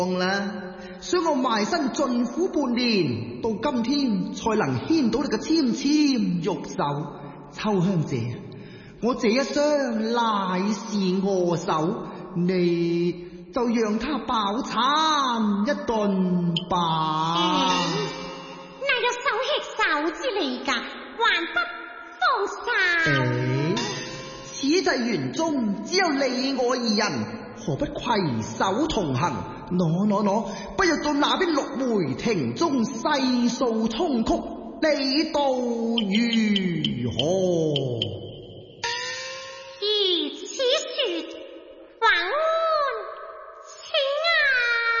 啦，所以我埋身盡苦半年，到今天才能牽到你嘅纖纖玉手。秋香姐，我這一雙乃是我手，你就讓他飽餐一頓吧。 那有手吃手之理噶，還不放手？ 此際園中只有你我二人，何不攜手同行？喏，不如到那邊綠梅亭中細訴衷曲，你道如何？